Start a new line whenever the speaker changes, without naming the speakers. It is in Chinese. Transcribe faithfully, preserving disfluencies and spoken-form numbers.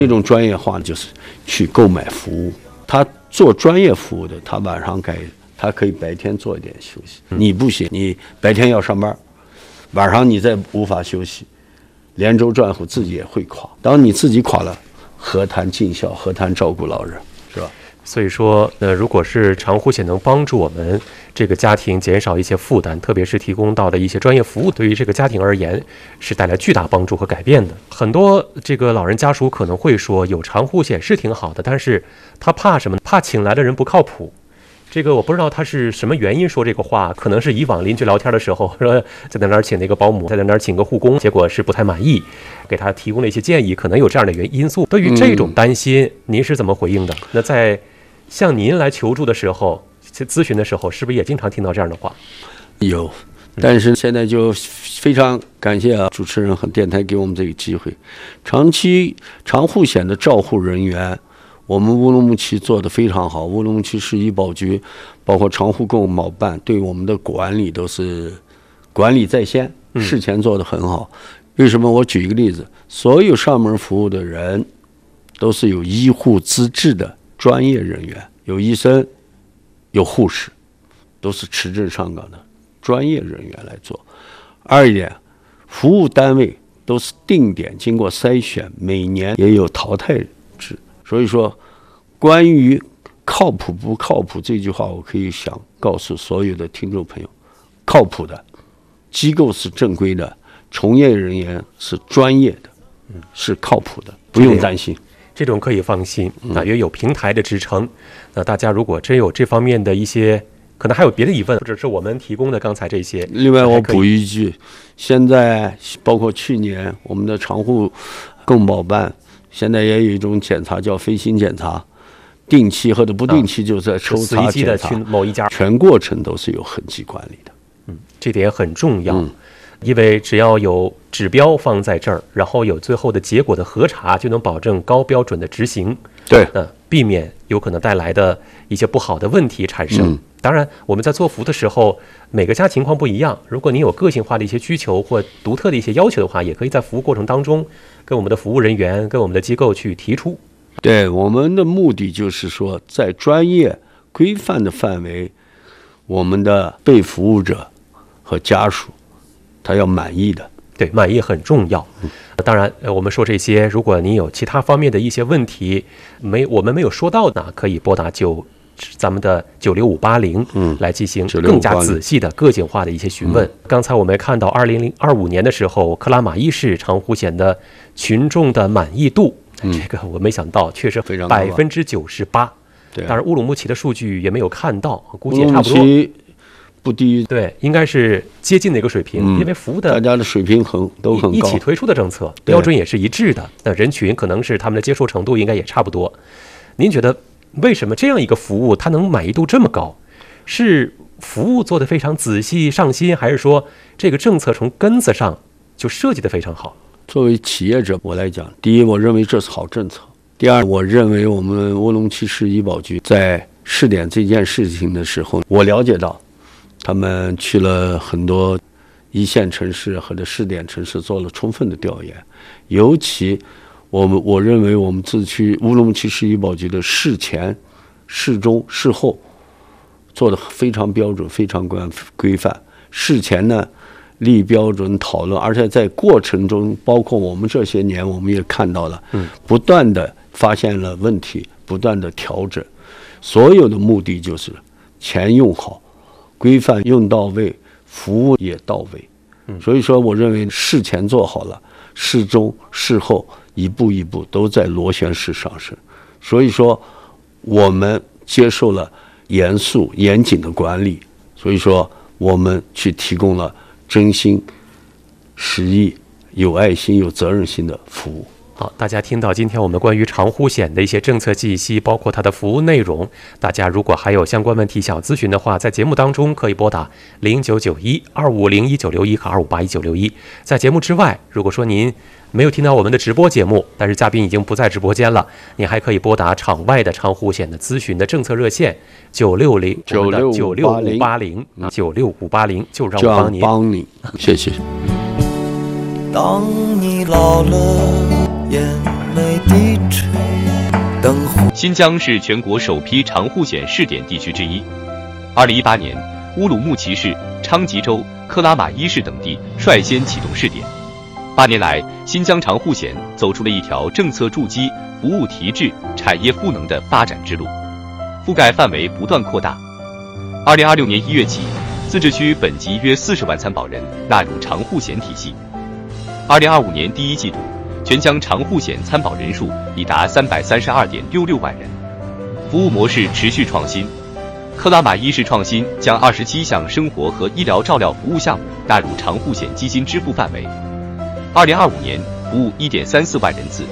这种专业化就是去购买服务。他做专业服务的，他晚上该他可以白天做一点休息，你不行，你白天要上班，晚上你再无法休息，连轴转户自己也会垮。当你自己垮了，何谈尽孝，何谈照顾老人，是吧？
所以说，呃，如果是长护险能帮助我们这个家庭减少一些负担，特别是提供到的一些专业服务，对于这个家庭而言是带来巨大帮助和改变的。很多这个老人家属可能会说，有长护险是挺好的，但是他怕什么？怕请来的人不靠谱。这个我不知道他是什么原因说这个话，可能是以往邻居聊天的时候说在那儿请那个保姆，在那儿请个护工，结果是不太满意，给他提供了一些建议，可能有这样的原因素。对于这种担心，嗯、您是怎么回应的？那在向您来求助的时候，咨询的时候，是不是也经常听到这样的话？
有，但是现在就非常感谢啊，主持人和电台给我们这个机会。长期长护险的照护人员，我们乌鲁木齐做得非常好。乌鲁木齐市医保局，包括长护共保办，对我们的管理都是管理在先，事前做得很好。为什么？我举一个例子，所有上门服务的人都是有医护资质的专业人员，有医生，有护士，都是持证上岗的专业人员来做。二一点，服务单位都是定点经过筛选，每年也有淘汰制。所以说，关于靠谱不靠谱这句话，我可以想告诉所有的听众朋友，靠谱的机构是正规的，从业人员是专业的，是靠谱的，不用担心。
这种可以放心啊，也有平台的支撑。那大家如果真有这方面的一些，可能还有别的疑问，或者是我们提供的刚才这些。
另外，我补一句，现在包括去年我们的长护共保办，现在也有一种检查叫飞行检查，定期或者不定期就在抽查检查，
去某一家，
全过程都是有痕迹管理的。
嗯，这点很重要。
嗯，
因为只要有指标放在这儿，然后有最后的结果的核查，就能保证高标准的执行。
对，
呃，避免有可能带来的一些不好的问题产生。嗯、当然，我们在做服务的时候，每个家情况不一样。如果您有个性化的一些需求或独特的一些要求的话，也可以在服务过程当中跟我们的服务人员、跟我们的机构去提出。
对，我们的目的就是说，在专业规范的范围，我们的被服务者和家属他要满意的。
对，满意很重要。当然，我们说这些，如果您有其他方面的一些问题，没我们没有说到的，可以拨打九咱们的九六五八零，嗯，来进行更加仔细的个性化的一些询问。嗯、刚才我们看到，二零二五年的时候，克拉玛依市长护险的群众的满意度，嗯、这个我没想到，确实百分之九十八。对，当然乌鲁木齐的数据也没有看到，估计也差不多。
不低于
对，应该是接近的一个水平，嗯、因为服务的
大家的水平很都很高，
一起推出的政策标准也是一致的，那人群可能是他们的接受程度应该也差不多。您觉得为什么这样一个服务它能满意度这么高？是服务做得非常仔细上心，还是说这个政策从根子上就设计得非常好？
作为企业者我来讲，第一，我认为这是好政策；第二，我认为我们乌鲁木齐市医保局在试点这件事情的时候，我了解到。他们去了很多一线城市或者试点城市，做了充分的调研。尤其我们我认为我们自区乌鲁木齐市医保局的事前、事中、事后做得非常标准、非常规范。事前呢立标准讨论，而且在过程中，包括我们这些年，我们也看到了，不断的发现了问题，不断的调整。所有的目的就是钱用好。规范用到位，服务也到位，所以说我认为事前做好了，事中事后一步一步都在螺旋式上升。所以说我们接受了严肃严谨的管理，所以说我们去提供了真心实意、有爱心、有责任心的服务。
好，大家听到今天我们关于长护险的一些政策信息，包括它的服务内容，大家如果还有相关问题想要咨询的话，在节目当中可以拨打零九九一二五零一九六一和二五八一九六一。在节目之外，如果说您没有听到我们的直播节目，但是嘉宾已经不在直播间了，您还可以拨打场外的长护险的咨询的政策热线九六零九六九六五八零九六五八零，就让我帮您
帮你，谢谢。
当你老了眼新疆是全国首批长护险试点地区之一。二零一八年，乌鲁木齐市、昌吉州、克拉玛依市等地率先启动试点。八年来，新疆长护险走出了一条政策筑基、服务提质、产业赋能的发展之路，覆盖范围不断扩大。二零二六年一月起，自治区本级约四十万参保人纳入长护险体系。二零二五年第一季度，全疆长护险参保人数已达三百三十二点六六万人。服务模式持续创新，克拉玛依市创新将二十七项生活和医疗照料服务项目纳入长护险基金支付范围。二零二五年，服务一点三四万人次。